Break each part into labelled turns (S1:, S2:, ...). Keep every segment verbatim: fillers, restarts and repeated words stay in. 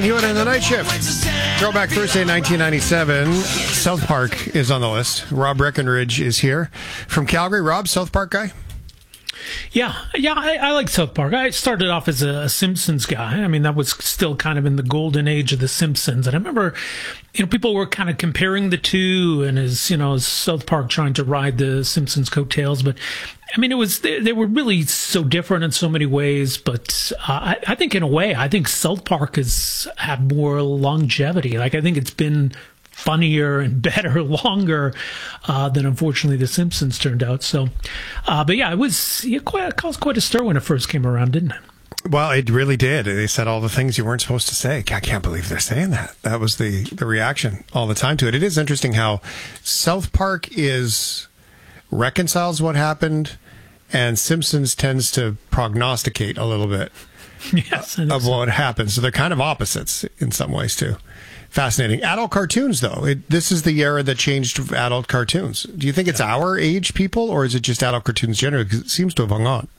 S1: You and in the night shift. Throwback Thursday, nineteen ninety-seven. South Park is on the list. Rob Breckenridge is here from Calgary. Rob, South Park guy?
S2: Yeah, yeah, I, I like South Park. I started off as a, a Simpsons guy. I mean, that was still kind of in the golden age of the Simpsons. And I remember, you know, people were kind of comparing the two, and as, you know, as South Park trying to ride the Simpsons coattails. But I mean, it was, they, they were really so different in so many ways. But uh, I, I think in a way, I think South Park has had more longevity. Like, I think it's been funnier and better, longer uh, than unfortunately The Simpsons turned out. So, uh, but yeah, it was it quite, it caused quite a stir when it first came around, didn't it?
S1: Well, it really did. They said all the things you weren't supposed to say. I can't believe they're saying that. That was the, the reaction all the time to it. It is interesting how South Park is reconciles what happened, and Simpsons tends to prognosticate a little bit
S2: yes,
S1: of
S2: so.
S1: what happens. So they're kind of opposites in some ways too. Fascinating. Adult cartoons, though. It, this is the era that changed adult cartoons. Do you think it's our age people, or is it just adult cartoons generally? Because it seems to have hung on.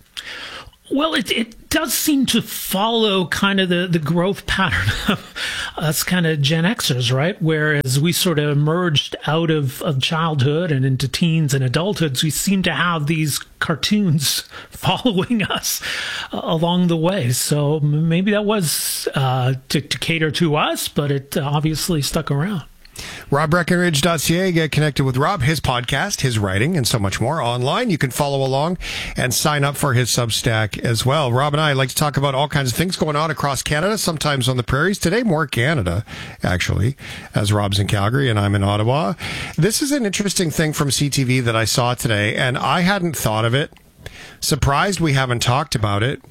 S2: Well, it it does seem to follow kind of the, the growth pattern of us kind of Gen Xers, right? Whereas we sort of emerged out of, of childhood and into teens and adulthoods, we seem to have these cartoons following us uh, along the way. So maybe that was uh, to, to cater to us, but it uh, obviously stuck around.
S1: rob breckenridge dot c a. Get connected with Rob, his podcast, his writing, and so much more online. You can follow along and sign up for his Substack as well. Rob and I like to talk about all kinds of things going on across Canada, sometimes on the prairies. Today, more Canada, actually, as Rob's in Calgary and I'm in Ottawa. This is an interesting thing from C T V that I saw today, and I hadn't thought of it. Surprised we haven't talked about it.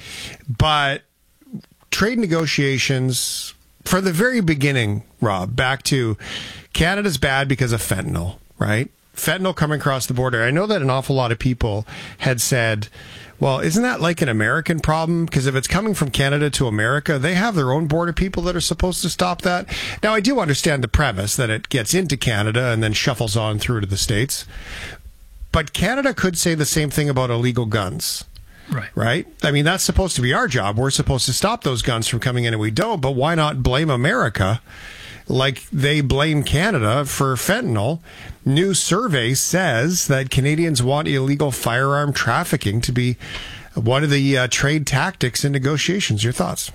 S1: But trade negotiations, for the very beginning, Rob, back to Canada's bad because of fentanyl, right? Fentanyl coming across the border. I know that an awful lot of people had said, well, isn't that like an American problem? Because if it's coming from Canada to America, they have their own border people that are supposed to stop that. Now, I do understand the premise that it gets into Canada and then shuffles on through to the States. But Canada could say the same thing about illegal guns.
S2: Right.
S1: Right? I mean, that's supposed to be our job. We're supposed to stop those guns from coming in, and we don't. But why not blame America like they blame Canada for fentanyl? New survey says that Canadians want illegal firearm trafficking to be one of the uh, trade tactics in negotiations. Your thoughts?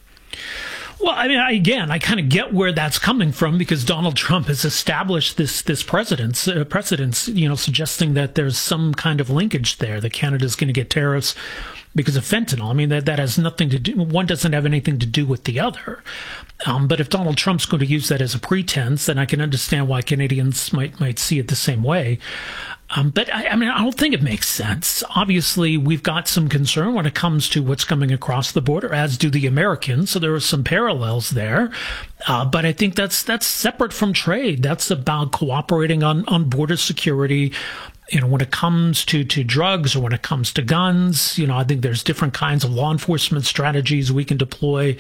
S2: Well, I mean, again, I kind of get where that's coming from because Donald Trump has established this this precedence, uh, precedence, you know, suggesting that there's some kind of linkage there, that Canada's going to get tariffs because of fentanyl. I mean, that, that has nothing to do, one doesn't have anything to do with the other. Um, but if Donald Trump's going to use that as a pretense, then I can understand why Canadians might might see it the same way. Um, but I, I mean, I don't think it makes sense. Obviously, we've got some concern when it comes to what's coming across the border, as do the Americans. So there are some parallels there. Uh, but I think that's that's separate from trade. That's about cooperating on, on border security. You know, when it comes to, to drugs or when it comes to guns, you know, I think there's different kinds of law enforcement strategies we can deploy.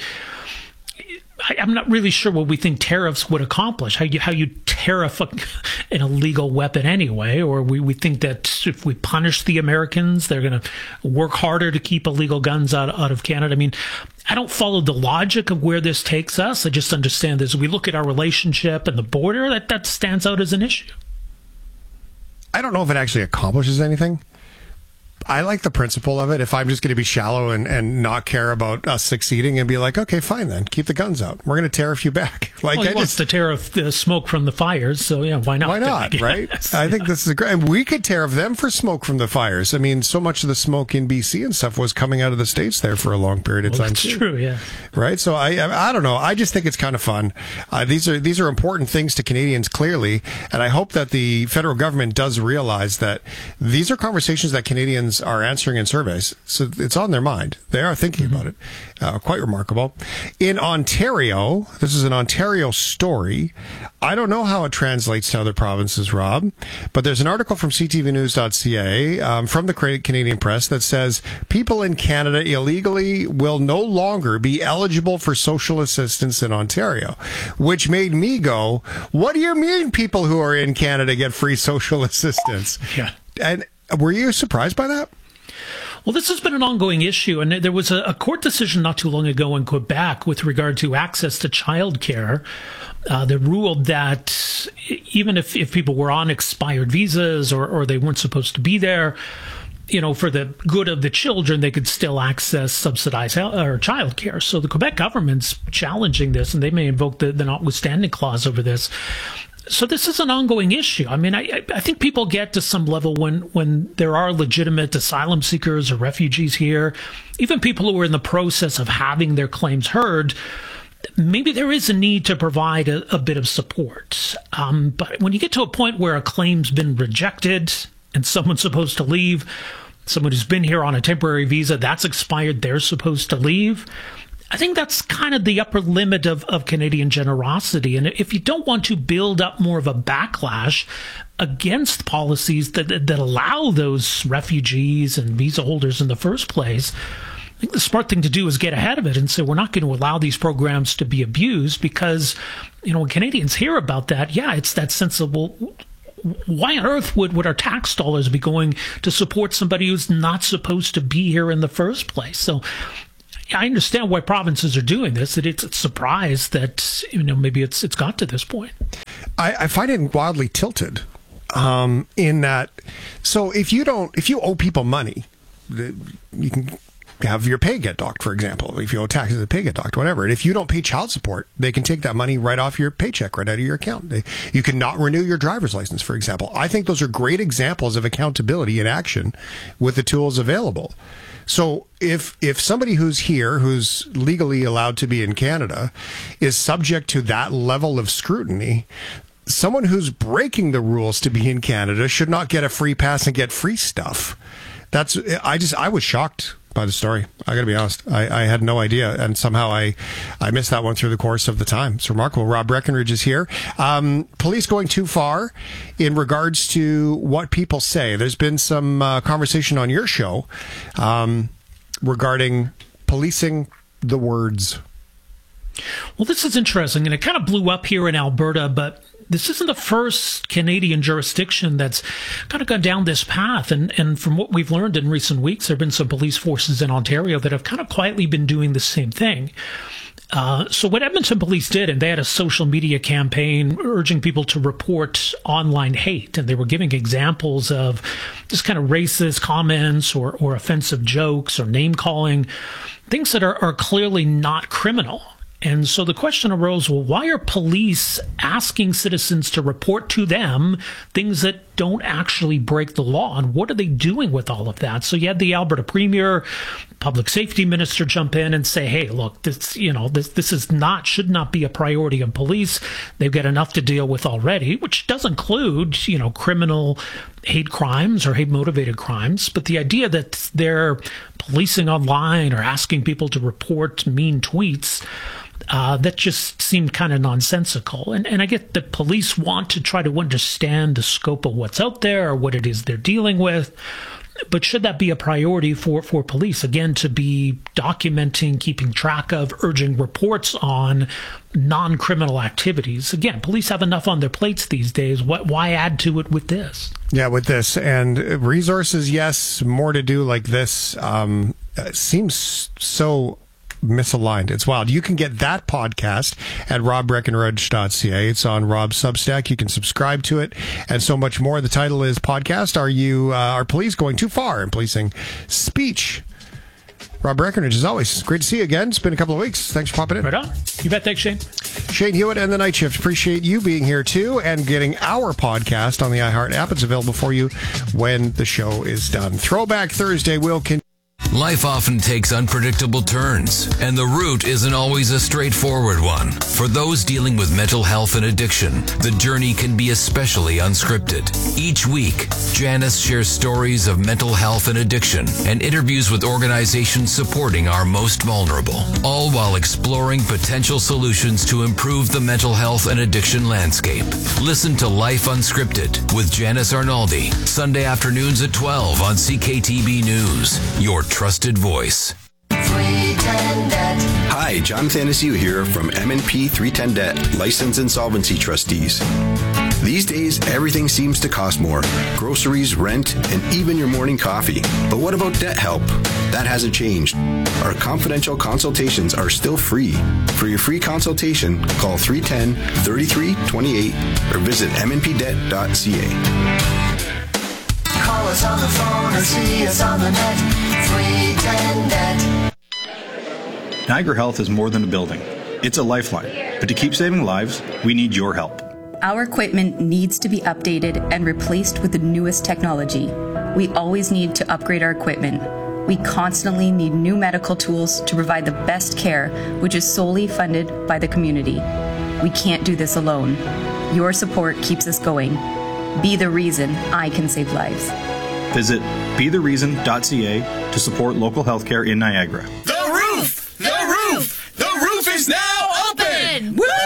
S2: I, I'm not really sure what we think tariffs would accomplish, how you how you tariff a, an illegal weapon anyway, or we, we think that if we punish the Americans, they're going to work harder to keep illegal guns out, out of Canada. I mean, I don't follow the logic of where this takes us. I just understand as we look at our relationship and the border, that, that stands out as an issue.
S1: I don't know if it actually accomplishes anything. I like the principle of it. If I'm just going to be shallow and, and not care about us succeeding and be like, okay, fine then, keep the guns out. We're going to tariff you back. Like,
S2: well, he
S1: I
S2: wants
S1: just,
S2: to tariff the smoke from the fires, so yeah, why not?
S1: Why not, right? I think this is a great, and we could tariff them for smoke from the fires. I mean, so much of the smoke in B C and stuff was coming out of the States there for a long period of
S2: well,
S1: time.
S2: That's
S1: too.
S2: true, yeah.
S1: Right? So I, I, I don't know. I just think it's kind of fun. Uh, these are these are important things to Canadians, clearly, and I hope that the federal government does realize that these are conversations that Canadians are answering in surveys. So it's on their mind. They are thinking mm-hmm. about it. Uh, quite remarkable. In Ontario, this is an Ontario story. I don't know how it translates to other provinces, Rob, but there's an article from c t v news dot c a um, from the Canadian Press that says people in Canada illegally will no longer be eligible for social assistance in Ontario, which made me go, what do you mean people who are in Canada get free social assistance?
S2: Yeah.
S1: And were you surprised by that?
S2: Well, this has been an ongoing issue, and there was a, a court decision not too long ago in Quebec with regard to access to childcare. Uh, they ruled that even if, if people were on expired visas or, or they weren't supposed to be there, you know, for the good of the children, they could still access subsidized or childcare. So the Quebec government's challenging this, and they may invoke the, the notwithstanding clause over this. So this is an ongoing issue. I mean, I, I think people get to some level when, when there are legitimate asylum seekers or refugees here, even people who are in the process of having their claims heard, maybe there is a need to provide a, a bit of support. Um, but when you get to a point where a claim's been rejected and someone's supposed to leave, someone who's been here on a temporary visa, that's expired, they're supposed to leave, I think that's kind of the upper limit of, of Canadian generosity. And if you don't want to build up more of a backlash against policies that, that allow those refugees and visa holders in the first place, I think the smart thing to do is get ahead of it and say, we're not going to allow these programs to be abused, because, you know, when Canadians hear about that, yeah, it's that sense of, well, why on earth would, would our tax dollars be going to support somebody who's not supposed to be here in the first place? So I understand why provinces are doing this. That it's a surprise that, you know, maybe it's it's got to this point.
S1: I, I find it wildly tilted um, in that. So if you don't, if you owe people money, you can have your pay get docked, for example. If you owe taxes, the pay get docked, whatever. And if you don't pay child support, they can take that money right off your paycheck, right out of your account. They, you cannot renew your driver's license, for example. I think those are great examples of accountability in action with the tools available. So if if somebody who's here, who's legally allowed to be in Canada, is subject to that level of scrutiny, someone who's breaking the rules to be in Canada should not get a free pass and get free stuff. That's I just I was shocked by the story. I got to be honest. I, I had no idea, and somehow I, I missed that one through the course of the time. It's remarkable. Rob Breckenridge is here. Um, police going too far in regards to what people say. There's been some uh, conversation on your show um, regarding policing the words.
S2: Well, this is interesting, and it kind of blew up here in Alberta, but this isn't the first Canadian jurisdiction that's kind of gone down this path. And, and from what we've learned in recent weeks, there have been some police forces in Ontario that have kind of quietly been doing the same thing. Uh, so what Edmonton Police did, and they had a social media campaign urging people to report online hate, and they were giving examples of just kind of racist comments or, or offensive jokes or name-calling, things that are, are clearly not criminal. And so the question arose, well, why are police asking citizens to report to them things that don't actually break the law? And what are they doing with all of that? So you had the Alberta Premier, Public Safety Minister jump in and say, hey, look, this, you know, this, this is not, should not be a priority of police. They've got enough to deal with already, which does include, you know, criminal hate crimes or hate motivated crimes. But the idea that they're policing online or asking people to report mean tweets, Uh, that just seemed kind of nonsensical. And, and I get that police want to try to understand the scope of what's out there or what it is they're dealing with. But should that be a priority for, for police, again, to be documenting, keeping track of, urging reports on non-criminal activities? Again, police have enough on their plates these days. What, why add to it with this?
S1: Yeah, with this. And resources, yes, more to do like this um, seems so misaligned. It's wild. You can get that podcast at rob breckenridge dot c a. It's on Rob's Substack. You can subscribe to it and so much more. The title is Podcast, Are You, uh, Are Police Going Too Far in Policing Speech? Rob Breckenridge, as always, great to see you again. It's been a couple of weeks. Thanks for popping in.
S2: Right on. You bet. Thanks, Shane.
S1: Shane Hewitt and The Night Shift. Appreciate you being here, too, and getting our podcast on the iHeart app. It's available for you when the show is done. Throwback Thursday will continue.
S3: Life often takes unpredictable turns, and the route isn't always a straightforward one. For those dealing with mental health and addiction, the journey can be especially unscripted. Each week, Janice shares stories of mental health and addiction and interviews with organizations supporting our most vulnerable, all while exploring potential solutions to improve the mental health and addiction landscape. Listen to Life Unscripted with Janice Arnaldi, Sunday afternoons at twelve on C K T B News, your trusted voice.
S4: Hi, John Thanasiu here from M and P three ten Debt, Licensed Insolvency Trustees. These days, everything seems to cost more. Groceries, rent, and even your morning coffee. But what about debt help? That hasn't changed. Our confidential consultations are still free. For your free consultation, call three one zero, three three two eight or visit m n p debt dot c a.
S5: Call us on the phone or see us on the net. three ten net.
S6: Niagara Health is more than a building. It's a lifeline. But to keep saving lives, we need your help.
S7: Our equipment needs to be updated and replaced with the newest technology. We always need to upgrade our equipment. We constantly need new medical tools to provide the best care, which is solely funded by the community. We can't do this alone. Your support keeps us going. Be the reason I can save lives.
S6: Visit be the reason dot c a to support local healthcare in Niagara.
S8: The roof! The roof! The roof is now open! Woo!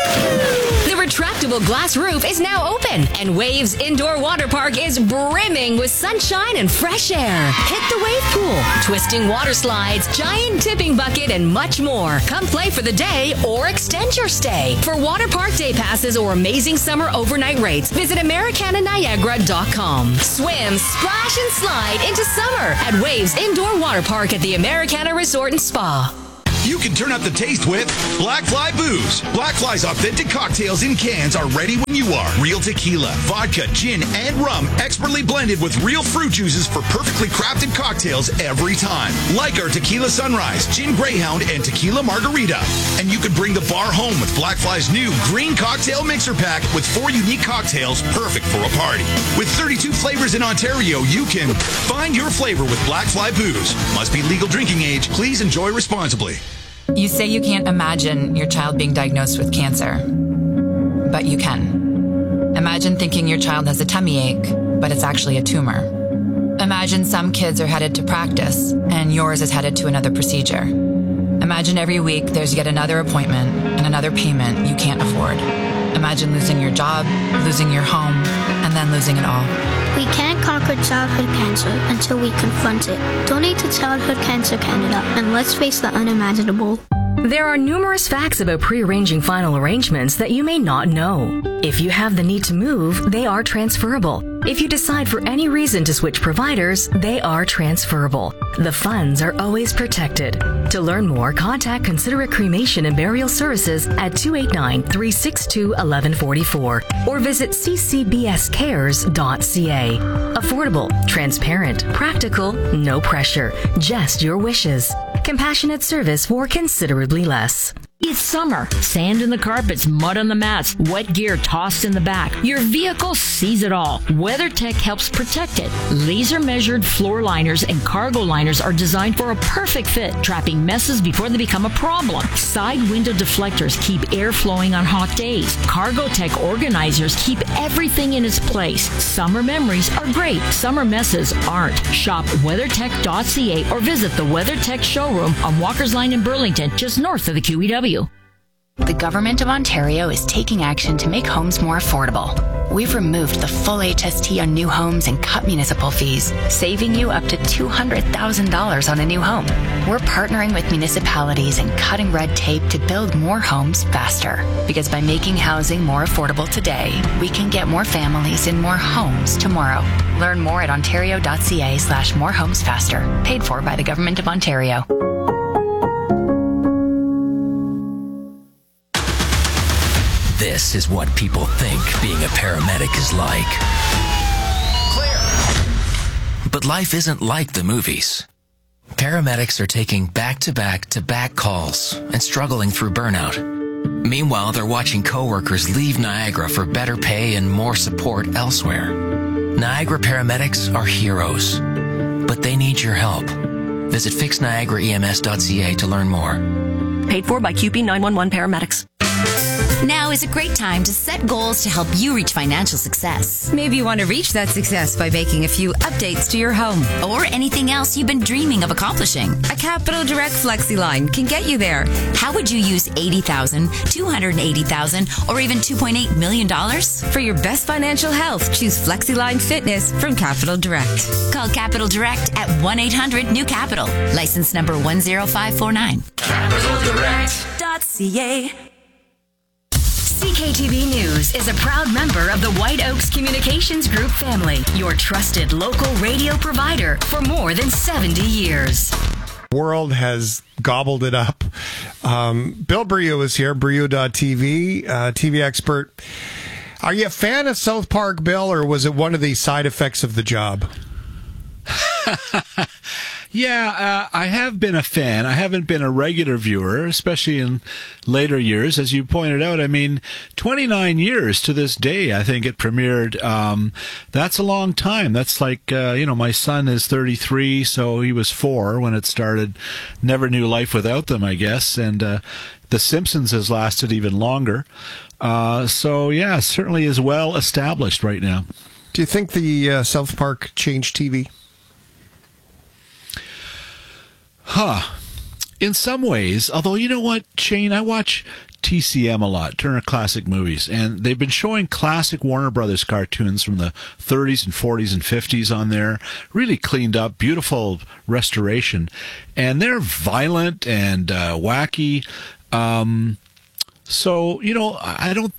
S9: The retractable glass roof is now open, and Waves Indoor Water Park is brimming with sunshine and fresh air. Hit the wave pool, twisting water slides, giant tipping bucket, and much more. Come play for the day or extend your stay. For water park day passes or amazing summer overnight rates, visit Americana Niagara dot com. Swim, splash, and slide into summer at Waves Indoor Water Park at the Americana Resort and Spa.
S8: You can turn up the taste with Black Fly Booze. Black Fly's authentic cocktails in cans are ready when you are. Real tequila, vodka, gin, and rum, expertly blended with real fruit juices for perfectly crafted cocktails every time. Like our Tequila Sunrise, Gin Greyhound, and Tequila Margarita. And you can bring the bar home with Black Fly's new Green Cocktail Mixer Pack with four unique cocktails perfect for a party. With thirty-two flavors in Ontario, you can find your flavor with Black Fly Booze. Must be legal drinking age. Please enjoy responsibly.
S10: You say you can't imagine your child being diagnosed with cancer, but you can. Imagine thinking your child has a tummy ache, but it's actually a tumor. Imagine some kids are headed to practice, and yours is headed to another procedure. Imagine every week there's yet another appointment and another payment you can't afford. Imagine losing your job, losing your home, and then losing it all.
S11: We can't conquer childhood cancer until we confront it. Donate to Childhood Cancer Canada, and let's face the unimaginable.
S12: There are numerous facts about pre-arranging final arrangements that you may not know. If you have the need to move, they are transferable. If you decide for any reason to switch providers, they are transferable. The funds are always protected. To learn more, contact Considerate Cremation and Burial Services at two eight nine, three six two, one one four four or visit c c b s cares dot c a. Affordable, transparent, practical, no pressure, just your wishes. Compassionate service for considerably less.
S13: It's summer. Sand in the carpets, mud on the mats, wet gear tossed in the back. Your vehicle sees it all. WeatherTech helps protect it. Laser measured floor liners and cargo liners are designed for a perfect fit, trapping messes before they become a problem. Side window deflectors keep air flowing on hot days. CargoTech organizers keep everything in its place. Summer memories are great. Summer messes aren't. Shop weathertech dot c a or visit the WeatherTech showroom on Walker's Line in Burlington, just north of the Q E W.
S10: The Government of Ontario is taking action to make homes more affordable. We've removed the full H S T on new homes and cut municipal fees, saving you up to two hundred thousand dollars on a new home. We're partnering with municipalities and cutting red tape to build more homes faster. Because by making housing more affordable today, we can get more families in more homes tomorrow. Learn more at ontario dot c a slash more homes faster. Paid for by the Government of Ontario.
S3: This is what people think being a paramedic is like. Clear. But life isn't like the movies. Paramedics are taking back-to-back-to-back calls and struggling through burnout. Meanwhile, they're watching coworkers leave Niagara for better pay and more support elsewhere. Niagara paramedics are heroes, but they need your help. Visit fix niagara e m s dot c a to learn more.
S12: Paid for by Q P nine one one Paramedics.
S9: Now is a great time to set goals to help you reach financial success.
S14: Maybe you want to reach that success by making a few updates to your home.
S9: Or anything else you've been dreaming of accomplishing.
S14: A Capital Direct FlexiLine can get you there.
S9: How would you use eighty thousand dollars, two hundred eighty thousand dollars, or even two point eight million dollars?
S14: For your best financial health, choose FlexiLine Fitness from Capital Direct.
S9: Call Capital Direct at one eight hundred new capital. License number one zero five four nine.
S5: Capital Direct
S9: .ca
S12: C K T V News is a proud member of the White Oaks Communications Group family, your trusted local radio provider for more than seventy years.
S1: World has gobbled it up. Um, Bill Brieux is here, Brieux dot T V, uh, T V expert. Are you a fan of South Park, Bill, or was it one of the side effects of the job?
S15: Yeah, uh, I have been a fan. I haven't been a regular viewer, especially in later years. As you pointed out, I mean, twenty-nine years to this day, I think it premiered. Um, that's a long time. That's like, uh, you know, my son is thirty-three, so he was four when it started. Never knew life without them, I guess. And uh, The Simpsons has lasted even longer. Uh, so, yeah, certainly is well established right now.
S1: Do you think the uh, South Park changed T V?
S15: Huh. In some ways, although you know what, Shane, I watch T C M a lot, Turner Classic Movies, and they've been showing classic Warner Brothers cartoons from the thirties and forties and fifties on there, really cleaned up, beautiful restoration, and they're violent and uh, wacky. Um, so, you know, I don't,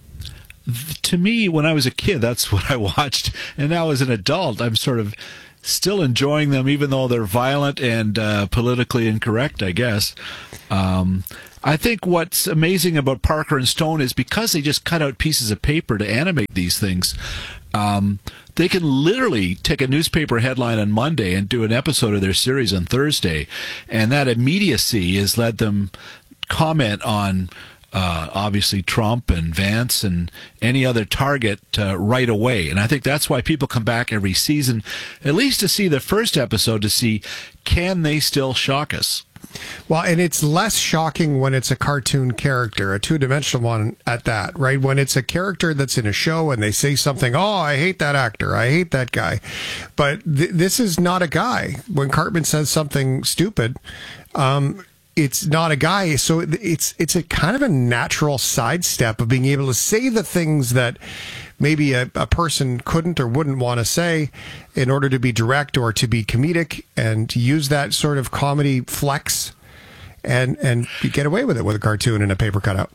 S15: to me, when I was a kid, that's what I watched, and now as an adult, I'm sort of still enjoying them, even though they're violent and uh, politically incorrect, I guess. Um, I think what's amazing about Parker and Stone is because they just cut out pieces of paper to animate these things, um, they can literally take a newspaper headline on Monday and do an episode of their series on Thursday. And that immediacy has led them comment on Uh, obviously Trump and Vance and any other target uh, right away. And I think that's why people come back every season, at least to see the first episode, to see, can they still shock us?
S1: Well, and it's less shocking when it's a cartoon character, a two-dimensional one at that, right? When it's a character that's in a show and they say something, oh, I hate that actor, I hate that guy. But th- this is not a guy. When Cartman says something stupid, um, it's not a guy, so it's it's a kind of a natural sidestep of being able to say the things that maybe a, a person couldn't or wouldn't want to say in order to be direct or to be comedic, and to use that sort of comedy flex and and get away with it with a cartoon and a paper cutout.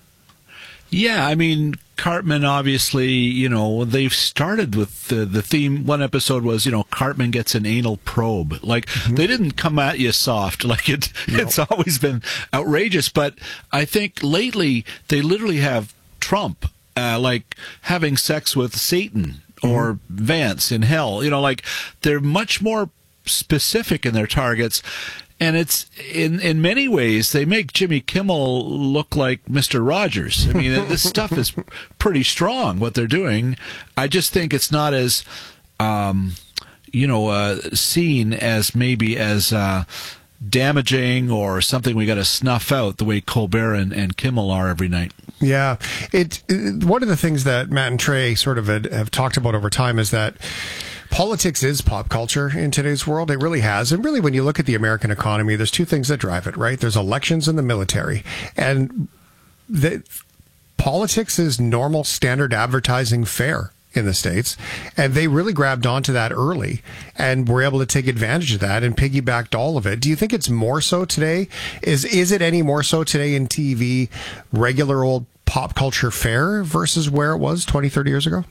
S15: Yeah, I mean, Cartman, obviously, you know, they've started with the, the theme. One episode was, you know, Cartman gets an anal probe. Like, mm-hmm. They didn't come at you soft. Like, it, no. It's always been outrageous. But I think lately they literally have Trump, uh, like, having sex with Satan or mm-hmm. Vance in hell. You know, like, they're much more specific in their targets. And it's, in, in many ways, they make Jimmy Kimmel look like Mister Rogers. I mean, this stuff is pretty strong, what they're doing. I just think it's not as, um, you know, uh, seen as maybe as uh, damaging or something we got to snuff out the way Colbert and, and Kimmel are every night.
S1: Yeah. It, it one of the things that Matt and Trey sort of had, have talked about over time is that politics is pop culture in today's world. It really has. And really, when you look at the American economy, there's two things that drive it, right? There's elections and the military. And the, politics is normal, standard advertising fare in the States. And they really grabbed onto that early and were able to take advantage of that and piggybacked all of it. Do you think it's more so today? Is, is it any more so today in T V, regular old pop culture fare versus where it was twenty, thirty years ago?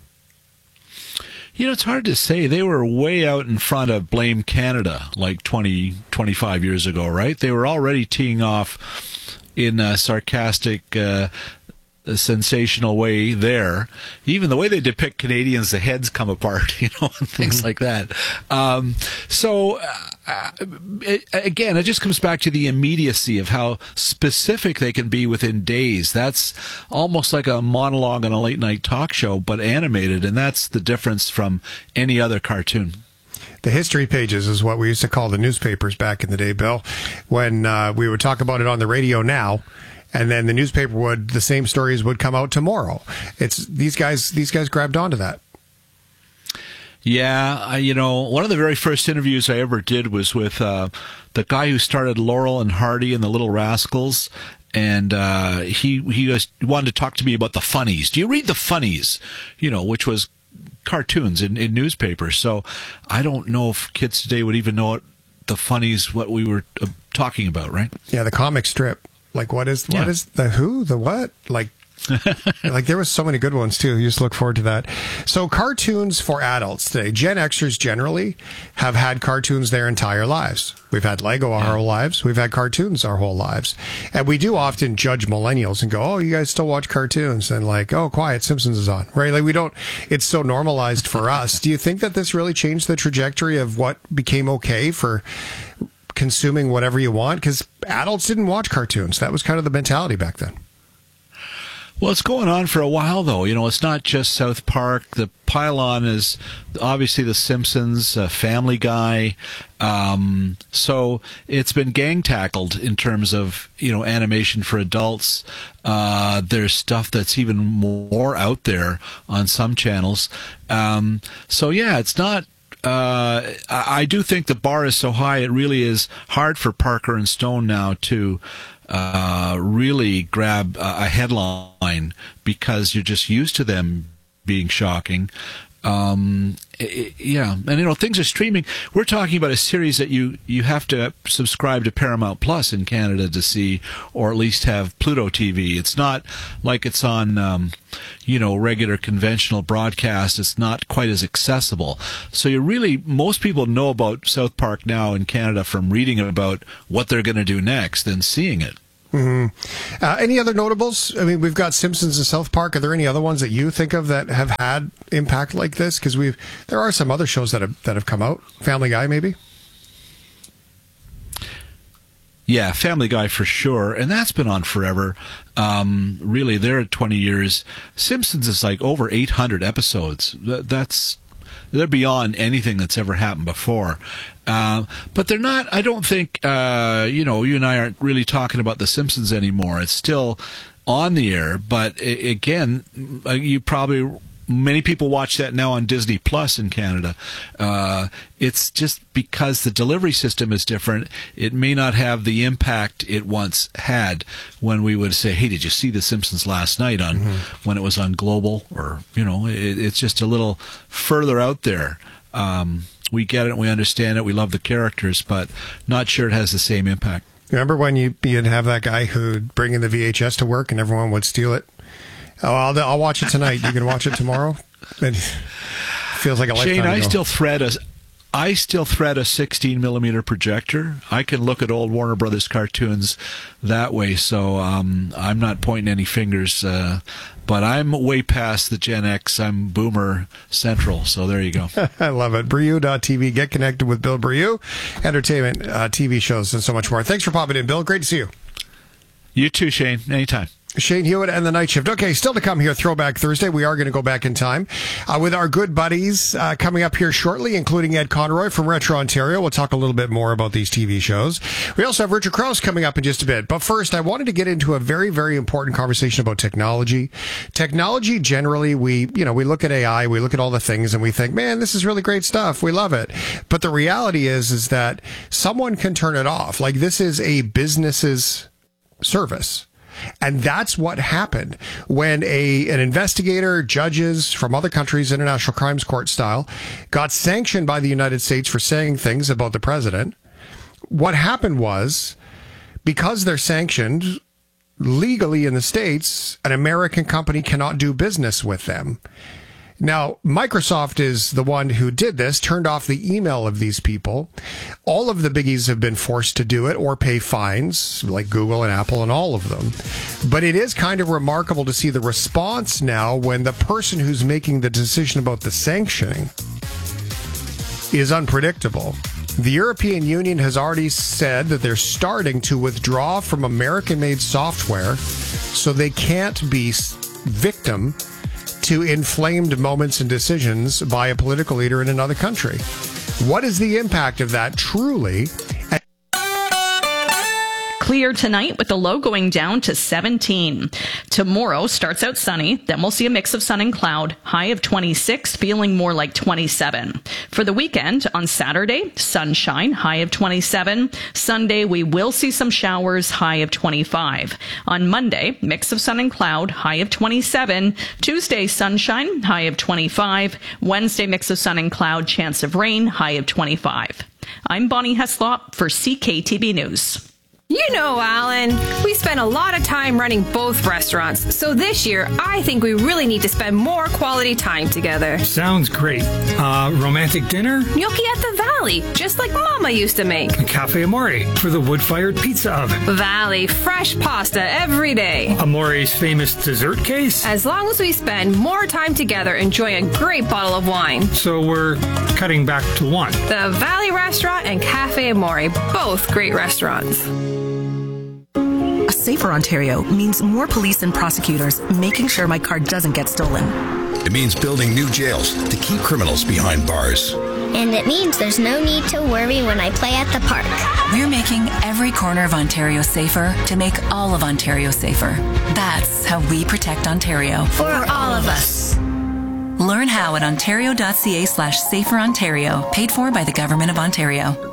S15: You know, it's hard to say. They were way out in front of Blame Canada like twenty, twenty-five years ago, right? They were already teeing off in a sarcastic, uh, sensational way there. Even the way they depict Canadians, the heads come apart, you know, and things mm-hmm. like that. Um, so, uh, it, again, it just comes back to the immediacy of how specific they can be within days. That's almost like a monologue on a late night talk show, but animated, and that's the difference from any other cartoon.
S1: The history pages is what we used to call the newspapers back in the day, Bill, when uh, we would talk about it on the radio now. And then the newspaper would, the same stories would come out tomorrow. It's these guys, these guys grabbed onto that.
S15: Yeah. I, you know, one of the very first interviews I ever did was with uh, the guy who started Laurel and Hardy and the Little Rascals. And uh, he, he was, wanted to talk to me about the funnies. Do you read the funnies? You know, which was cartoons in, in newspapers. So I don't know if kids today would even know what the funnies, what we were uh, talking about, right?
S1: Yeah. The comic strip. Like, what is, what yeah. is the who, the what? Like, Like, there was so many good ones too. You just look forward to that. So cartoons for adults today. Gen Xers generally have had cartoons their entire lives. We've had Lego our whole lives. We've had cartoons our whole lives. And we do often judge millennials and go, oh, you guys still watch cartoons? And like, oh, quiet, Simpsons is on. Right? Like, we don't, it's so normalized for us. Do you think that this really changed the trajectory of what became okay for consuming whatever you want? Because adults didn't watch cartoons. That was kind of the mentality back then.
S15: Well, it's going on for a while, though. You know, it's not just South Park. The pylon is obviously The Simpsons, uh, Family Guy. Um, so it's been gang tackled in terms of, you know, animation for adults. Uh, there's stuff that's even more out there on some channels. Um, so, yeah, it's not... Uh, I do think the bar is so high, it really is hard for Parker and Stone now to uh, really grab a headline because you're just used to them being shocking. Um, it, yeah, and you know, things are streaming. We're talking about a series that you, you have to subscribe to Paramount Plus in Canada to see, or at least have Pluto T V. It's not like it's on, um, you know, regular conventional broadcast. It's not quite as accessible. So you really, most people know about South Park now in Canada from reading about what they're going to do next than seeing it.
S1: Mm-hmm. Uh, any other notables? I mean, we've got Simpsons and South Park. Are there any other ones that you think of that have had impact like this? Because we've there are some other shows that have that have come out. Family Guy, maybe.
S15: Yeah, Family Guy for sure, and that's been on forever. Um, really, they're at twenty years. Simpsons is like over eight hundred episodes. That, that's they're beyond anything that's ever happened before. Uh, but they're not, I don't think, uh, you know, you and I aren't really talking about The Simpsons anymore. It's still on the air, but I- again, you probably, many people watch that now on Disney Plus in Canada. Uh, it's just because the delivery system is different. It may not have the impact it once had when we would say, hey, did you see The Simpsons last night on mm-hmm. when it was on Global? Or, you know, it, it's just a little further out there. Um, we get it, we understand it, we love the characters, but not sure it has the same impact.
S1: Remember when you, you'd have that guy who'd bring in the V H S to work and everyone would steal it? Oh, I'll, I'll watch it tonight. You can watch it tomorrow. It feels like a lifetime
S15: Shane, I
S1: ago.
S15: still thread a, I still thread a sixteen millimeter projector. I can look at old Warner Brothers cartoons that way, so um, I'm not pointing any fingers. Uh, but I'm way past the Gen X. I'm Boomer Central, so there you go.
S1: I love it. Brieux dot T V. Get connected with Bill Brieux. Entertainment, uh, T V shows, and so much more. Thanks for popping in, Bill. Great to see you.
S15: You too, Shane. Anytime.
S1: Shane Hewitt and the Night Shift. Okay, still to come here, Throwback Thursday. We are going to go back in time uh, with our good buddies uh, coming up here shortly, including Ed Conroy from Retro Ontario. We'll talk a little bit more about these T V shows. We also have Richard Krause coming up in just a bit. But first, I wanted to get into a very, very important conversation about technology. Technology, generally, we, you know, we look at A I, we look at all the things, and we think, man, this is really great stuff. We love it. But the reality is, is that someone can turn it off. Like, this is a business's service. And that's what happened when a an investigator, judges from other countries, International Crimes Court style, got sanctioned by the United States for saying things about the president. What happened was, because they're sanctioned legally in the States, an American company cannot do business with them. Now, Microsoft is the one who did this, turned off the email of these people. All of the biggies have been forced to do it or pay fines, like Google and Apple and all of them. But it is kind of remarkable to see the response now when the person who's making the decision about the sanctioning is unpredictable. The European Union has already said that they're starting to withdraw from American-made software so they can't be victim to inflamed moments and decisions by a political leader in another country. What is the impact of that truly?
S16: Clear tonight with the low going down to seventeen. Tomorrow starts out sunny, then we'll see a mix of sun and cloud, high of twenty-six, feeling more like twenty-seven. For the weekend, on Saturday, sunshine, high of twenty-seven. Sunday, we will see some showers, high of twenty-five. On Monday, mix of sun and cloud, high of twenty-seven. Tuesday, sunshine, high of twenty-five. Wednesday, mix of sun and cloud, chance of rain, high of twenty-five. I'm Bonnie Heslop for C K T B News.
S17: You know, Alan, we spend a lot of time running both restaurants, so this year I think we really need to spend more quality time together.
S18: Sounds great. Uh, romantic dinner?
S17: Gnocchi at the Valley, just like Mama used to make.
S18: Cafe Amore for the wood-fired pizza oven.
S17: Valley, fresh pasta every day.
S18: Amore's famous dessert case?
S17: As long as we spend more time together enjoying a great bottle of wine.
S18: So we're cutting back to one.
S17: The Valley Restaurant and Cafe Amore, both great restaurants.
S19: A safer Ontario means more police and prosecutors making sure my car doesn't get stolen.
S20: It means building new jails to keep criminals behind bars.
S21: And it means there's no need to worry when I play at the park.
S19: We're making every corner of Ontario safer to make all of Ontario safer. That's how we protect Ontario.
S21: For all of us.
S19: Learn how at ontario.ca slash safer Ontario, paid for by the Government of Ontario.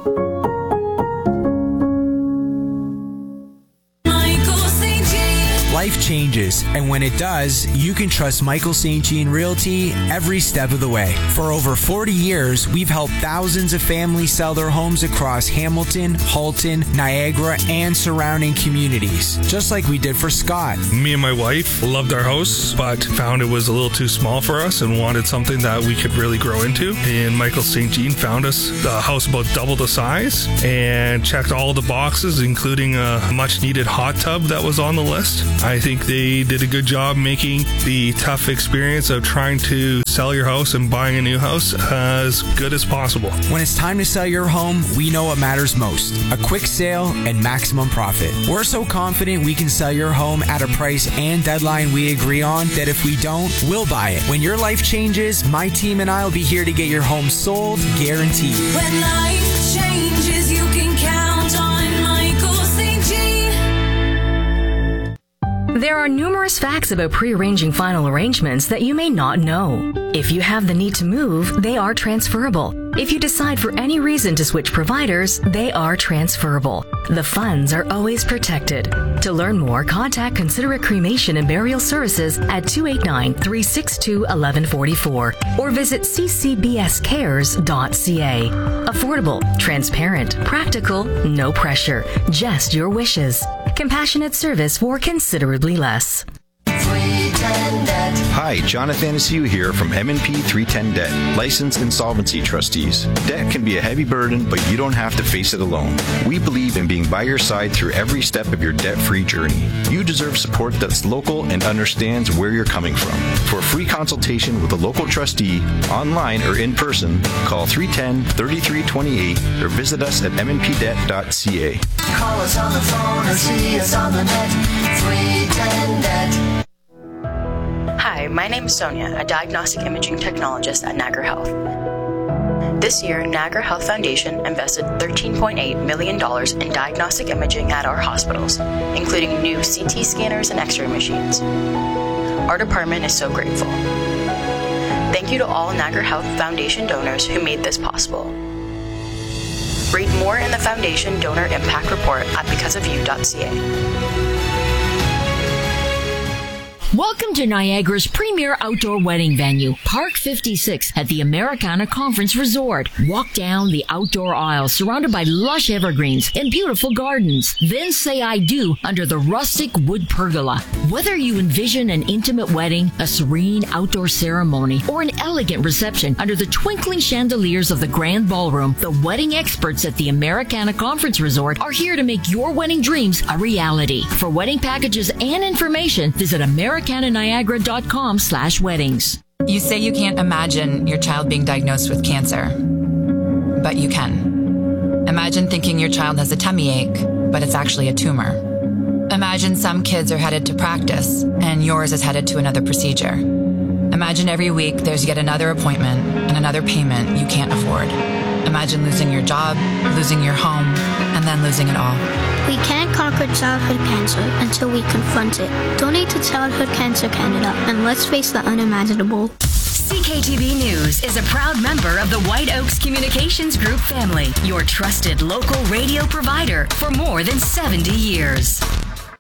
S22: Life changes, and when it does, you can trust Michael Saint Jean Realty every step of the way. For over forty years, we've helped thousands of families sell their homes across Hamilton, Halton, Niagara, and surrounding communities, just like we did for Scott.
S23: Me and my wife loved our house, but found it was a little too small for us and wanted something that we could really grow into. And Michael Saint Jean found us a house about double the size and checked all the boxes, including a much-needed hot tub that was on the list. I think they did a good job making the tough experience of trying to sell your house and buying a new house as good as possible.
S22: When it's time to sell your home, we know what matters most: a quick sale and maximum profit. We're so confident we can sell your home at a price and deadline we agree on that if we don't, we'll buy it. When your life changes, my team and I will be here to get your home sold, guaranteed.
S5: When life changes, you can count on Michael Saint Jean.
S12: There are numerous facts about pre-arranging final arrangements that you may not know. If you have the need to move, they are transferable. If you decide for any reason to switch providers, they are transferable. The funds are always protected. To learn more, contact Considerate Cremation and Burial Services at two eight nine, three six two, one one four four or visit c c b s cares dot c a. Affordable, transparent, practical, no pressure, just your wishes. Compassionate service for considerably less.
S4: Hi, Jonathan Asiu here from M and P three ten Debt, licensed insolvency trustees. Debt can be a heavy burden, but you don't have to face it alone. We believe in being by your side through every step of your debt-free journey. You deserve support that's local and understands where you're coming from. For a free consultation with a local trustee, online or in person, call three one zero, three three two eight or visit us at m n p debt dot c a.
S5: Call us on the phone or see us on the net. three ten Debt.
S24: Hi, my name is Sonia, a diagnostic imaging technologist at Niagara Health. This year, Niagara Health Foundation invested thirteen point eight million dollars in diagnostic imaging at our hospitals, including new C T scanners and X-ray machines. Our department is so grateful. Thank you to all Niagara Health Foundation donors who made this possible. Read more in the Foundation Donor Impact Report at because of you dot c a.
S13: Welcome to Niagara's premier outdoor wedding venue, Park fifty-six at the Americana Conference Resort. Walk down the outdoor aisle surrounded by lush evergreens and beautiful gardens. Then say I do under the rustic wood pergola. Whether you envision an intimate wedding, a serene outdoor ceremony, or an elegant reception under the twinkling chandeliers of the grand ballroom, the wedding experts at the Americana Conference Resort are here to make your wedding dreams a reality. For wedding packages and information, visit Americana Niagara dot com slash weddings.
S25: You say you can't imagine your child being diagnosed with cancer, but you can. Imagine thinking your child has a tummy ache, but it's actually a tumor. Imagine some kids are headed to practice, and yours is headed to another procedure. Imagine every week there's yet another appointment and another payment you can't afford. Imagine losing your job, losing your home, and then losing it all.
S11: We can't conquer childhood cancer until we confront it. Donate to Childhood Cancer Canada and let's face the unimaginable.
S12: C K T V News is a proud member of the White Oaks Communications Group family, your trusted local radio provider for more than seventy years.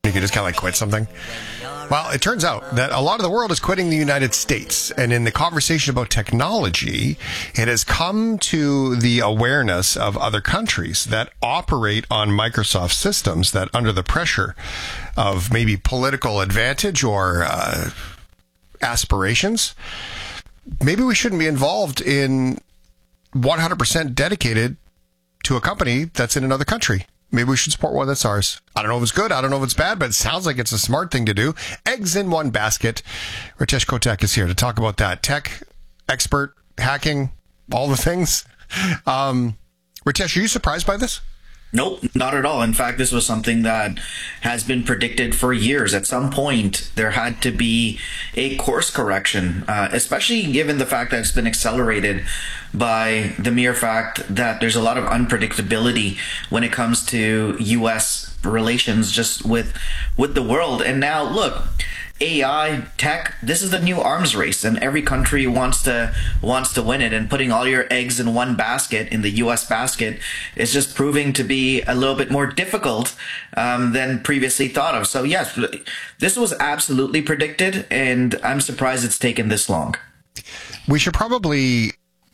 S1: You can just kind of like quit something. Well, it turns out that a lot of the world is quitting the United States. And in the conversation about technology, it has come to the awareness of other countries that operate on Microsoft systems that under the pressure of maybe political advantage or uh, aspirations, maybe we shouldn't be involved in one hundred percent dedicated to a company that's in another country. Maybe we should support one that's ours. I don't know if it's good. I don't know if it's bad, but it sounds like it's a smart thing to do. Eggs in one basket. Ritesh Kotek is here to talk about that. Tech expert, hacking, all the things. Um, Ritesh, are you surprised by this?
S2: Nope, not at all. In fact, this was something that has been predicted for years. At some point, there had to be a course correction, uh, especially given the fact that it's been accelerated by the mere fact that there's a lot of unpredictability when it comes to U S relations just with with the world. And now, look, A I, tech, this is the new arms race, and every country wants to wants to win it, and putting all your eggs in one basket, in the U S basket, is just proving to be a little bit more difficult um, than previously thought of. So yes, this was absolutely predicted, and I'm surprised it's taken this long.
S1: We should probably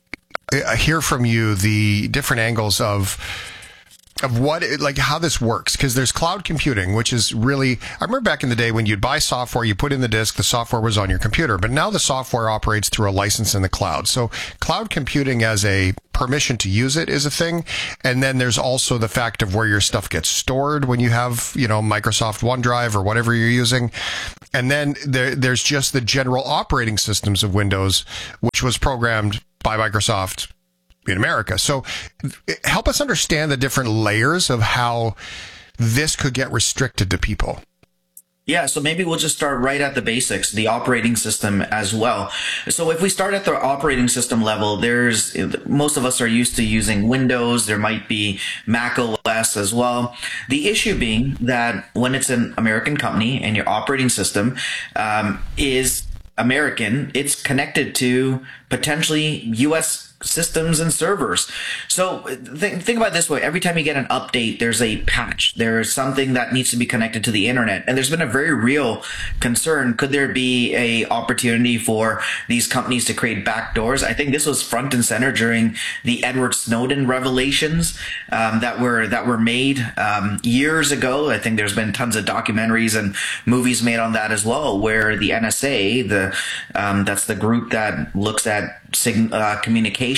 S1: hear from you the different angles of of what, it, like how this works, because there's cloud computing, which is really, I remember back in the day when you'd buy software, you put in the disk, the software was on your computer, but now the software operates through a license in the cloud. So cloud computing as a permission to use it is a thing. And then there's also the fact of where your stuff gets stored when you have, you know, Microsoft OneDrive or whatever you're using. And then there, there's just the general operating systems of Windows, which was programmed by Microsoft in America. So help us understand the different layers of how this could get restricted to people.
S2: Yeah, so maybe we'll just start right at the basics, the operating system as well. So if we start at the operating system level, there's, most of us are used to using Windows. There might be Mac O S as well. The issue being that when it's an American company and your operating system um, is American, it's connected to potentially U S systems and servers. So th- think about it this way. Every time you get an update, there's a patch. There's something that needs to be connected to the internet. And there's been a very real concern. Could there be a opportunity for these companies to create backdoors? I think this was front and center during the Edward Snowden revelations um, that were that were made um, years ago. I think there's been tons of documentaries and movies made on that as well, where the N S A, the um, that's the group that looks at sig- uh, communication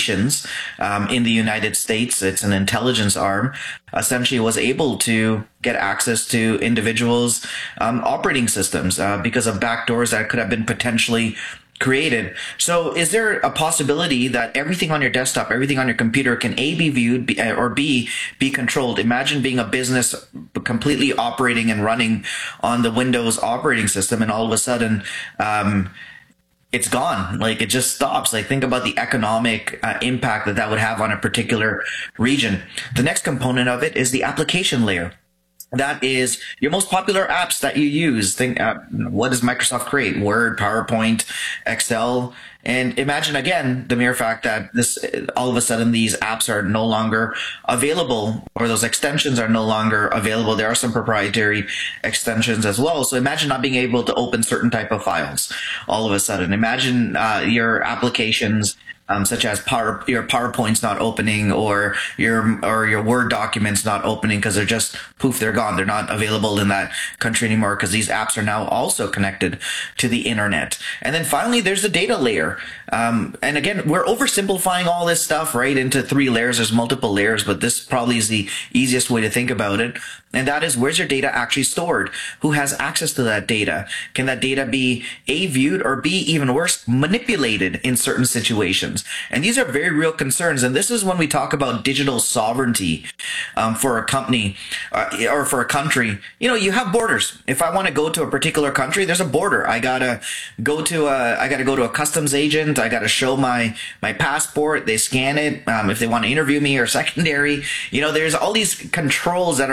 S2: Um, in the United States, it's an intelligence arm, essentially was able to get access to individuals' um, operating systems uh, because of backdoors that could have been potentially created. So is there a possibility that everything on your desktop, everything on your computer can A, be viewed, B, or B, be controlled? Imagine being a business completely operating and running on the Windows operating system, and all of a sudden, um, it's gone. Like, it just stops. Like, think about the economic uh, impact that that would have on a particular region. The next component of it is the application layer. That is your most popular apps that you use. Think, uh, what does Microsoft create? Word, PowerPoint, Excel. And imagine again the mere fact that this, all of a sudden, these apps are no longer available, or those extensions are no longer available. There are some proprietary extensions as well. So imagine not being able to open certain type of files all of a sudden. Imagine uh, your applications, Um, such as power, your PowerPoint's not opening, or your or your Word documents not opening because they're just poof, they're gone. They're not available in that country anymore because these apps are now also connected to the internet. And then finally, there's the data layer. Um, and again, we're oversimplifying all this stuff right into three layers. There's multiple layers, but this probably is the easiest way to think about it. And that is, where's your data actually stored? Who has access to that data? Can that data be A, viewed, or B, even worse, manipulated in certain situations? And these are very real concerns. And this is when we talk about digital sovereignty um, for a company uh, or for a country. You know, you have borders. If I want to go to a particular country, there's a border. I gotta go to a, I gotta go to a customs agent. I gotta show my my passport. They scan it. Um, if they want to interview me or secondary, you know, there's all these controls that are in place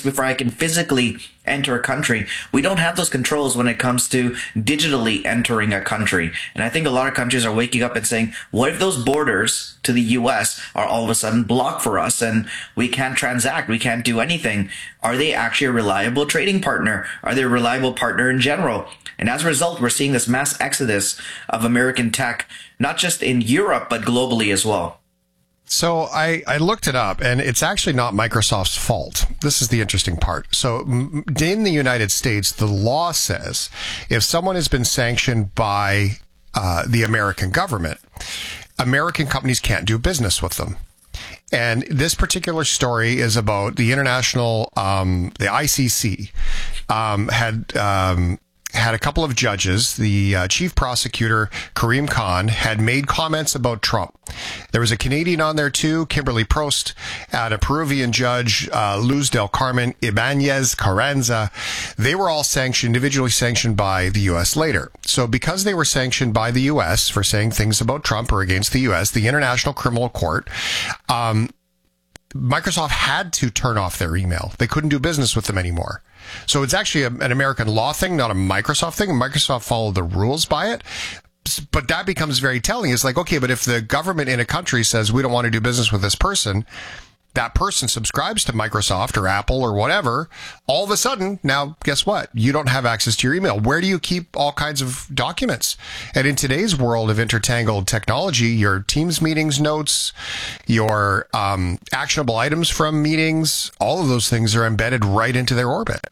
S2: before I can physically enter a country. We don't have those controls when it comes to digitally entering a country. And I think a lot of countries are waking up and saying, what if those borders to the U S are all of a sudden blocked for us and we can't transact, we can't do anything? Are they actually a reliable trading partner? Are they a reliable partner in general? And as a result, we're seeing this mass exodus of American tech, not just in Europe, but globally as well.
S1: So I, I looked it up, and it's actually not Microsoft's fault. This is the interesting part. So in the United States, the law says if someone has been sanctioned by uh, the American government, American companies can't do business with them. And this particular story is about the international, um, the I C C um, had... Um, had a couple of judges. The uh, chief prosecutor, Karim Khan, had made comments about Trump. There was a Canadian on there too, Kimberly Prost, and a Peruvian judge, uh, Luz del Carmen Ibanez Carranza. They were all sanctioned, individually sanctioned by the U S later. So because they were sanctioned by the U S for saying things about Trump or against the U S, the International Criminal Court, um, Microsoft had to turn off their email. They couldn't do business with them anymore. So it's actually a, an American law thing, not a Microsoft thing. Microsoft followed the rules by it. But that becomes very telling. It's like, okay, but if the government in a country says we don't want to do business with this person, that person subscribes to Microsoft or Apple or whatever, all of a sudden, now, guess what? You don't have access to your email. Where do you keep all kinds of documents? And in today's world of intertangled technology, your Teams meetings notes, your um, actionable items from meetings, all of those things are embedded right into their orbit.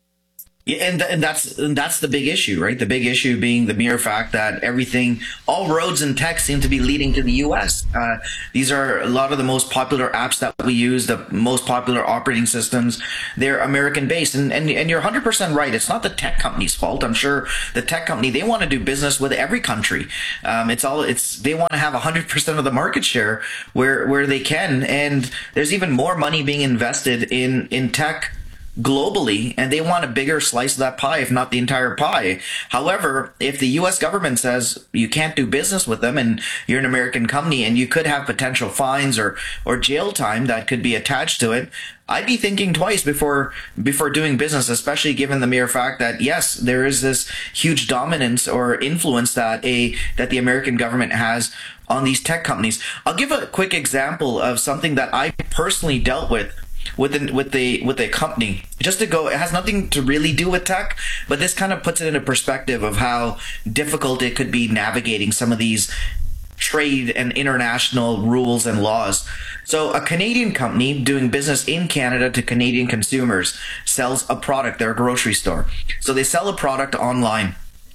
S2: Yeah, and, th- and that's and that's the big issue, right? The big issue being the mere fact that everything, all roads in tech seem to be leading to the U S. Uh, these are a lot of the most popular apps that we use, the most popular operating systems. They're American-based, and, and and you're one hundred percent right. It's not the tech company's fault. I'm sure the tech company, they want to do business with every country. Um, it's all it's they want to have one hundred percent of the market share where where they can, and there's even more money being invested in in tech globally, and they want a bigger slice of that pie, if not the entire pie. However, if the U S government says you can't do business with them and you're an American company and you could have potential fines or, or jail time that could be attached to it, I'd be thinking twice before before doing business, especially given the mere fact that, yes, there is this huge dominance or influence that a that the American government has on these tech companies. I'll give a quick example of something that I personally dealt with with the, with the with a company. Just to go, it has nothing to really do with tech, but this kind of puts it into perspective of how difficult it could be navigating some of these trade and international rules and laws. So a Canadian company doing business in Canada to Canadian consumers sells a product. They're a grocery store. So they sell a product online.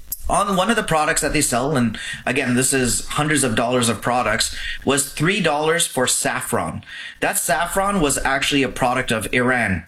S2: On one of the products that they sell, and again, this is hundreds of dollars of products, was three dollars for saffron. That saffron was actually a product of Iran.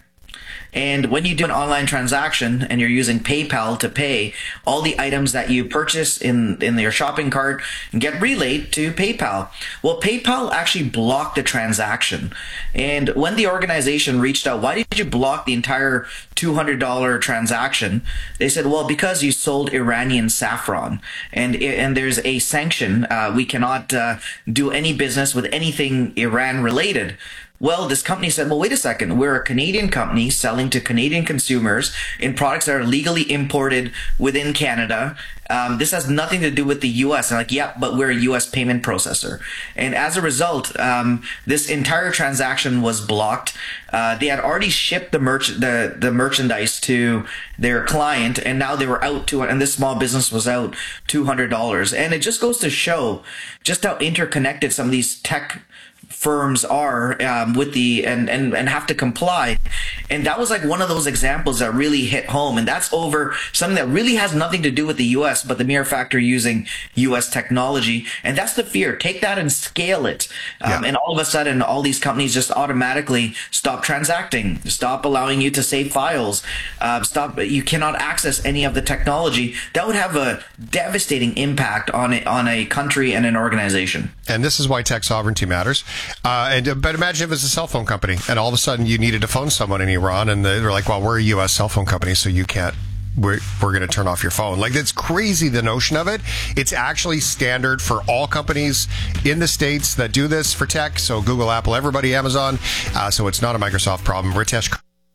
S2: And when you do an online transaction and you're using PayPal to pay, all the items that you purchase in, in your shopping cart get relayed to PayPal. Well, PayPal actually blocked the transaction. And when the organization reached out, why did you block the entire two hundred dollars transaction? They said, well, because you sold Iranian saffron. And, and there's a sanction. Uh, we cannot uh, do any business with anything Iran related. Well, this company said, well, wait a second. We're a Canadian company selling to Canadian consumers in products that are legally imported within Canada. Um, this has nothing to do with the U S. And like, yeah, but we're a U S payment processor. And as a result, um, this entire transaction was blocked. Uh, they had already shipped the merch, the, the merchandise to their client, and now they were out to it. And this small business was out two hundred dollars. And it just goes to show just how interconnected some of these tech firms are um, with the and, and and have to comply. And that was like one of those examples that really hit home, and that's over something that really has nothing to do with the U S, but the mere factor using U S technology. And that's the fear. Take that and scale it, um, yeah. And all of a sudden all these companies just automatically stop transacting, stop allowing you to save files, uh, stop you cannot access any of the technology. That would have a devastating impact on it, on a country and an organization.
S1: And this is why tech sovereignty matters. Uh, and but imagine if it's a cell phone company, and all of a sudden you needed to phone someone in Iran, and they're like, "Well, we're a U S cell phone company, so you can't. We're we're going to turn off your phone." Like, it's crazy, the notion of it. It's actually standard for all companies in the States that do this for tech. So Google, Apple, everybody, Amazon. Uh, so it's not a Microsoft problem. Ritesh.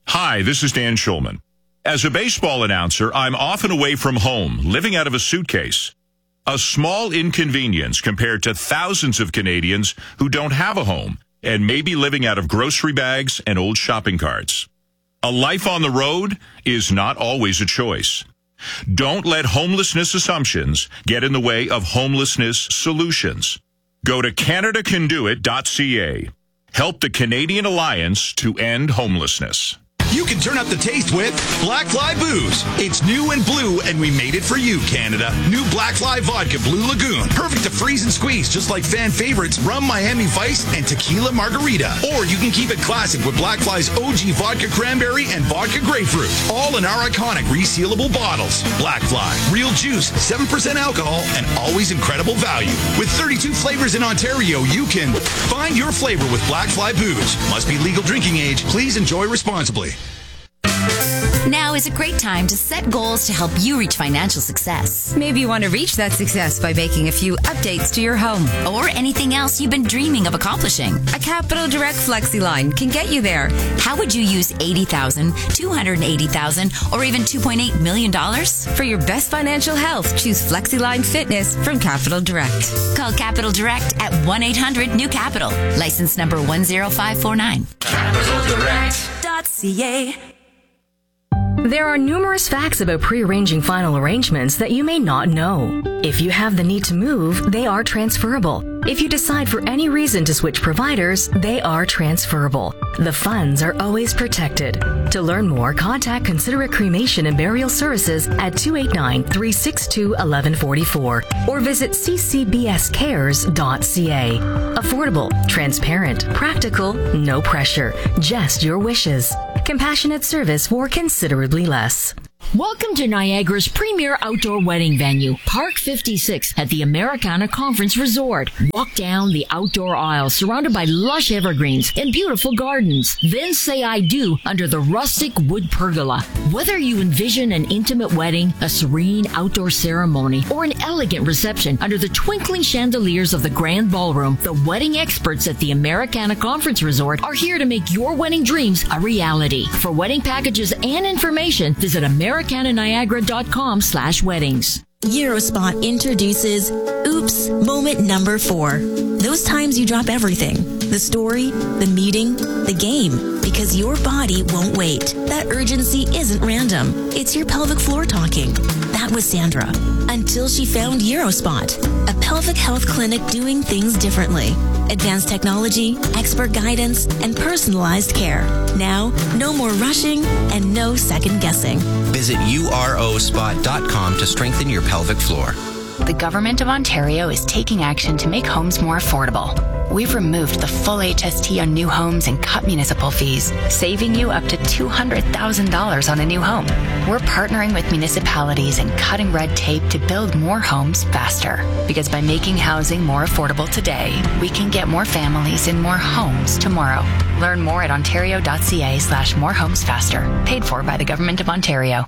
S3: Hi, this is Dan Schulman. As a baseball announcer, I'm often away from home, living out of a suitcase. A small inconvenience compared to thousands of Canadians who don't have a home and may be living out of grocery bags and old shopping carts. A life on the road is not always a choice. Don't let homelessness assumptions get in the way of homelessness solutions. Go to Canada Can Do It dot C A. Help the Canadian Alliance to End Homelessness.
S6: You can turn up the taste with Blackfly Booze. It's new and blue, and we made it for you, Canada. New Blackfly Vodka Blue Lagoon. Perfect to freeze and squeeze, just like fan favorites Rum Miami Vice and Tequila Margarita. Or you can keep it classic with Blackfly's O G Vodka Cranberry and Vodka Grapefruit. All in our iconic resealable bottles. Blackfly, real juice, seven percent alcohol, and always incredible value. With thirty-two flavors in Ontario, you can find your flavor with Blackfly Booze. Must be legal drinking age. Please enjoy responsibly.
S7: Now is a great time to set goals to help you reach financial success.
S14: Maybe you want to reach that success by making a few updates to your home.
S7: Or anything else you've been dreaming of accomplishing.
S14: A Capital Direct FlexiLine can get you there.
S7: How would you use eighty thousand dollars, two hundred eighty thousand dollars, or even two point eight million dollars?
S14: For your best financial health, choose FlexiLine Fitness from Capital Direct.
S7: Call Capital Direct at one eight hundred new capital. License number one zero five four nine.
S12: Capital Direct dot C A. There are numerous facts about pre-arranging final arrangements that you may not know. If you have the need to move, they are transferable. If you decide for any reason to switch providers, they are transferable. The funds are always protected. To learn more, contact Considerate Cremation and Burial Services at two eight nine, three six two, one one four four or visit c c b s cares dot c a. Affordable, transparent, practical, no pressure, just your wishes. Compassionate service for considerably less.
S13: Welcome to Niagara's premier outdoor wedding venue, Park fifty-six at the Americana Conference Resort. Walk down the outdoor aisle surrounded by lush evergreens and beautiful gardens. Then say I do under the rustic wood pergola. Whether you envision an intimate wedding, a serene outdoor ceremony, or an elegant reception under the twinkling chandeliers of the grand ballroom, the wedding experts at the Americana Conference Resort are here to make your wedding dreams a reality. For wedding packages and information, visit Americana Niagara dot com slash weddings.
S8: Eurospot introduces Oops Moment Number Four. Those times you drop everything. The story, the meeting, the game. Because your body won't wait. That urgency isn't random. It's your pelvic floor talking. That was Sandra. Until she found Eurospot, a pelvic health clinic doing things differently. Advanced technology, expert guidance, and personalized care. Now, no more rushing and no second guessing.
S10: Visit U R O spot dot com to strengthen your pelvic floor.
S24: The Government of Ontario is taking action to make homes more affordable. We've removed the full H S T on new homes and cut municipal fees, saving you up to two hundred thousand dollars on a new home. We're partnering with municipalities and cutting red tape to build more homes faster. Because by making housing more affordable today, we can get more families in more homes tomorrow. Learn more at ontario dot c a slash more homes faster. Paid for by the Government of Ontario.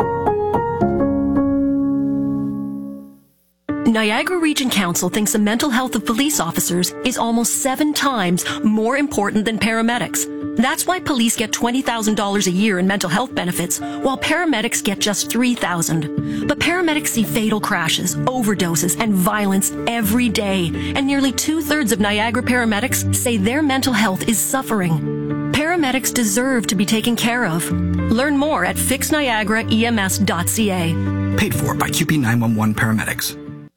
S26: Niagara Region Council thinks the mental health of police officers is almost seven times more important than paramedics. That's why police get twenty thousand dollars a year in mental health benefits, while paramedics get just three thousand dollars. But paramedics see fatal crashes, overdoses, and violence every day, and nearly two-thirds of Niagara paramedics say their mental health is suffering. Paramedics deserve to be taken care of. Learn more at fix niagara e m s dot c a.
S27: Paid for by Q P nine one one Paramedics.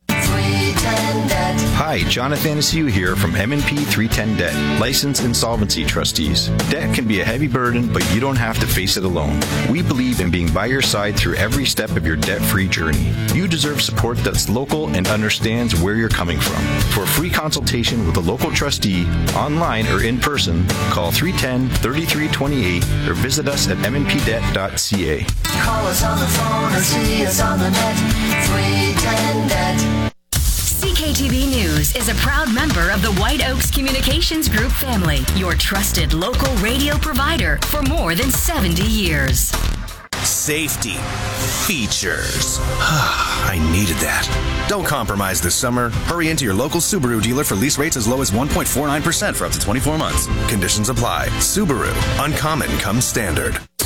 S4: Hi, Jonathan Anaciu here from M and P three ten Debt, licensed insolvency trustees. Debt can be a heavy burden, but you don't have to face it alone. We believe in being by your side through every step of your debt-free journey. You deserve support that's local and understands where you're coming from. For a free consultation with a local trustee, online or in person, call three one zero, three three two eight or visit us at m n p debt dot c a.
S5: Call us on the phone or see us on the net. three ten debt.
S12: C K T V News is a proud member of the White Oaks Communications Group family, your trusted local radio provider for more than seventy years.
S28: Safety. Features. I needed that. Don't compromise this summer. Hurry into your local Subaru dealer for lease rates as low as one point four nine percent for up to twenty-four months. Conditions apply. Subaru. Uncommon comes standard.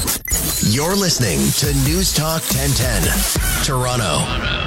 S9: You're listening to News Talk ten ten, Toronto.